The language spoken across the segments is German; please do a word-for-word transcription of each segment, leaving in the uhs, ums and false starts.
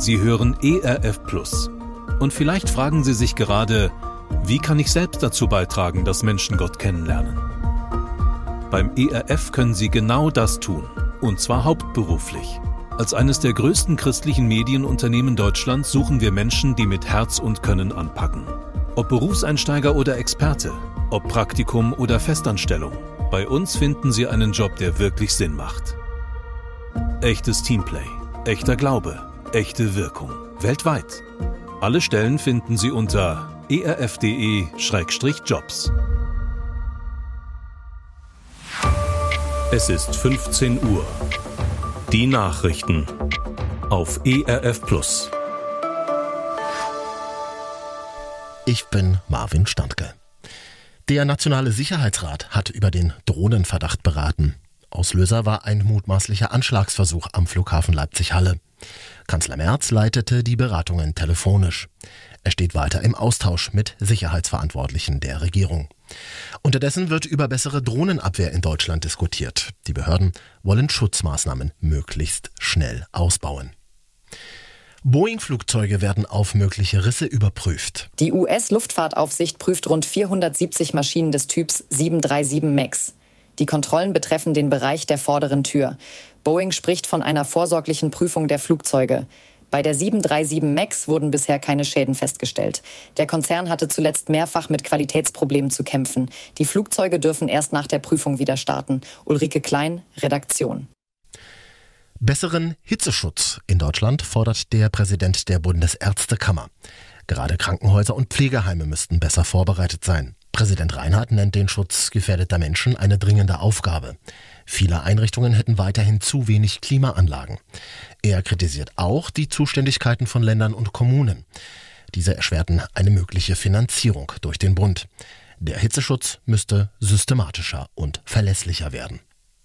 Sie hören E R F Plus. Und vielleicht fragen Sie sich gerade, wie kann ich selbst dazu beitragen, dass Menschen Gott kennenlernen? Beim E R F können Sie genau das tun, und zwar hauptberuflich. Als eines der größten christlichen Medienunternehmen Deutschlands suchen wir Menschen, die mit Herz und Können anpacken. Ob Berufseinsteiger oder Experte, ob Praktikum oder Festanstellung, bei uns finden Sie einen Job, der wirklich Sinn macht. Echtes Teamplay, echter Glaube, echte Wirkung, weltweit. Alle Stellen finden Sie unter e r f punkt d e slash jobs. Es ist fünfzehn Uhr. Die Nachrichten auf E R F Plus. Ich bin Marvin Standke. Der Nationale Sicherheitsrat hat über den Drohnenverdacht beraten. Auslöser war ein mutmaßlicher Anschlagsversuch am Flughafen Leipzig-Halle. Kanzler Merz leitete die Beratungen telefonisch. Er steht weiter im Austausch mit Sicherheitsverantwortlichen der Regierung. Unterdessen wird über bessere Drohnenabwehr in Deutschland diskutiert. Die Behörden wollen Schutzmaßnahmen möglichst schnell ausbauen. Boeing-Flugzeuge werden auf mögliche Risse überprüft. Die U S-Luftfahrtaufsicht prüft rund vierhundertsiebzig Maschinen des Typs sieben drei sieben MAX. Die Kontrollen betreffen den Bereich der vorderen Tür. Boeing spricht von einer vorsorglichen Prüfung der Flugzeuge. Bei der sieben drei sieben MAX wurden bisher keine Schäden festgestellt. Der Konzern hatte zuletzt mehrfach mit Qualitätsproblemen zu kämpfen. Die Flugzeuge dürfen erst nach der Prüfung wieder starten. Ulrike Klein, Redaktion. Besseren Hitzeschutz in Deutschland fordert der Präsident der Bundesärztekammer. Gerade Krankenhäuser und Pflegeheime müssten besser vorbereitet sein. Präsident Reinhardt nennt den Schutz gefährdeter Menschen eine dringende Aufgabe. Viele Einrichtungen hätten weiterhin zu wenig Klimaanlagen. Er kritisiert auch die Zuständigkeiten von Ländern und Kommunen. Diese erschwerten eine mögliche Finanzierung durch den Bund. Der Hitzeschutz müsste systematischer und verlässlicher werden.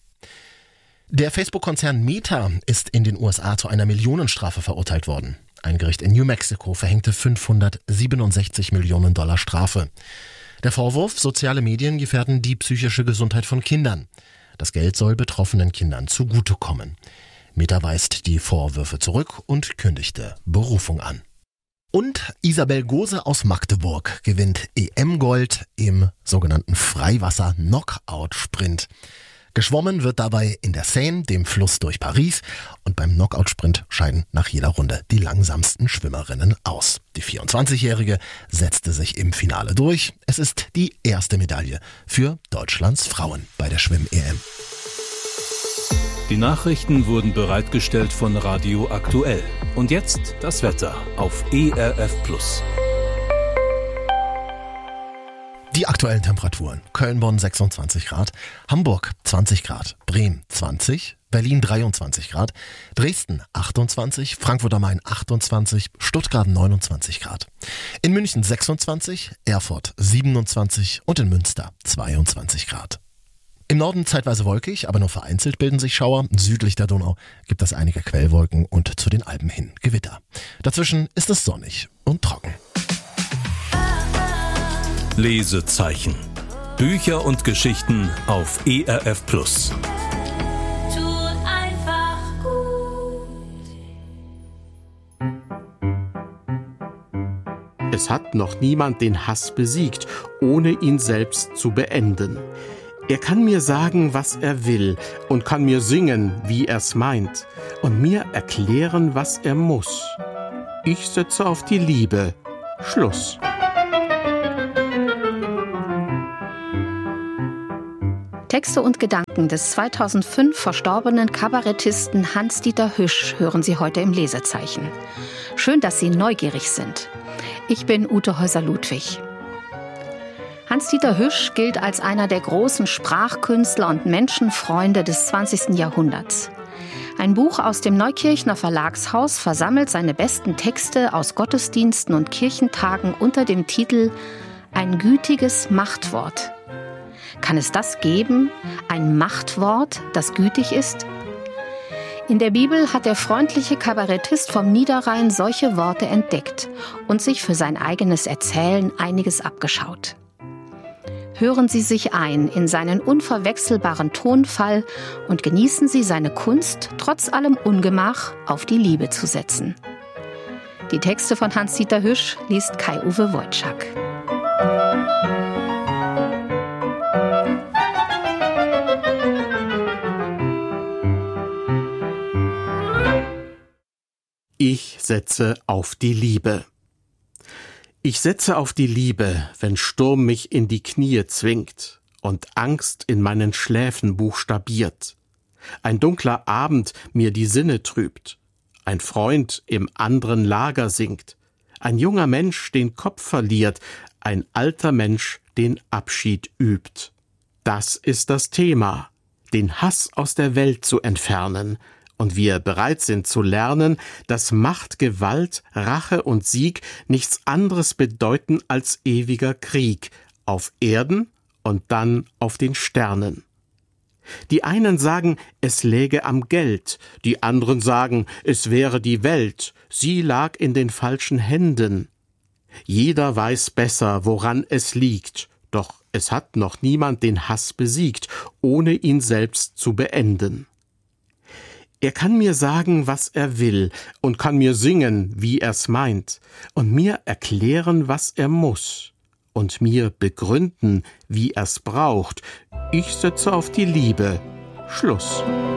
Der Facebook-Konzern Meta ist in den U S A zu einer Millionenstrafe verurteilt worden. Ein Gericht in New Mexico verhängte fünfhundertsiebenundsechzig Millionen Dollar Strafe. Der Vorwurf, soziale Medien gefährden die psychische Gesundheit von Kindern. Das Geld soll betroffenen Kindern zugutekommen. Meta weist die Vorwürfe zurück und kündigte Berufung an. Und Isabel Gose aus Magdeburg gewinnt E M-Gold im sogenannten Freiwasser-Knockout-Sprint. Geschwommen wird dabei in der Seine, dem Fluss durch Paris, und beim Knockout-Sprint scheiden nach jeder Runde die langsamsten Schwimmerinnen aus. Die vierundzwanzigjährige setzte sich im Finale durch. Es ist die erste Medaille für Deutschlands Frauen bei der Schwimm-E M. Die Nachrichten wurden bereitgestellt von Radio Aktuell. Und jetzt das Wetter auf E R F Plus. Die aktuellen Temperaturen: Köln-Bonn sechsundzwanzig Grad, Hamburg zwanzig Grad, Bremen zwanzig, Berlin dreiundzwanzig Grad, Dresden achtundzwanzig, Frankfurt am Main achtundzwanzig, Stuttgart neunundzwanzig Grad. In München sechsundzwanzig, Erfurt siebenundzwanzig und in Münster zweiundzwanzig Grad. Im Norden zeitweise wolkig, aber nur vereinzelt bilden sich Schauer. Südlich der Donau gibt es einige Quellwolken und zu den Alpen hin Gewitter. Dazwischen ist es sonnig und trocken. Lesezeichen. Bücher und Geschichten auf E R F Plus. Tut einfach gut. Es hat noch niemand den Hass besiegt, ohne ihn selbst zu beenden. Er kann mir sagen, was er will, und kann mir singen, wie er's meint, und mir erklären, was er muss. Ich setze auf die Liebe. Schluss. Texte und Gedanken des zweitausendfünf verstorbenen Kabarettisten Hans-Dieter Hüsch hören Sie heute im Lesezeichen. Schön, dass Sie neugierig sind. Ich bin Ute Häuser-Ludwig. Hans-Dieter Hüsch gilt als einer der großen Sprachkünstler und Menschenfreunde des zwanzigsten Jahrhunderts. Ein Buch aus dem Neukirchner Verlagshaus versammelt seine besten Texte aus Gottesdiensten und Kirchentagen unter dem Titel »Ein gütiges Machtwort«. Kann es das geben, ein Machtwort, das gütig ist? In der Bibel hat der freundliche Kabarettist vom Niederrhein solche Worte entdeckt und sich für sein eigenes Erzählen einiges abgeschaut. Hören Sie sich ein in seinen unverwechselbaren Tonfall und genießen Sie seine Kunst, trotz allem Ungemach auf die Liebe zu setzen. Die Texte von Hans-Dieter Hüsch liest Kai-Uwe Wojczak. Ich setze auf die Liebe. Ich setze auf die Liebe, wenn Sturm mich in die Knie zwingt und Angst in meinen Schläfen buchstabiert, ein dunkler Abend mir die Sinne trübt, ein Freund im anderen Lager singt, ein junger Mensch den Kopf verliert, ein alter Mensch den Abschied übt. Das ist das Thema, den Hass aus der Welt zu entfernen, und wir bereit sind zu lernen, dass Macht, Gewalt, Rache und Sieg nichts anderes bedeuten als ewiger Krieg auf Erden und dann auf den Sternen. Die einen sagen, es läge am Geld, die anderen sagen, es wäre die Welt, sie lag in den falschen Händen. Jeder weiß besser, woran es liegt, doch es hat noch niemand den Hass besiegt, ohne ihn selbst zu beenden. Er kann mir sagen, was er will, und kann mir singen, wie er's meint, und mir erklären, was er muss, und mir begründen, wie er's braucht. Ich setze auf die Liebe. Schluss.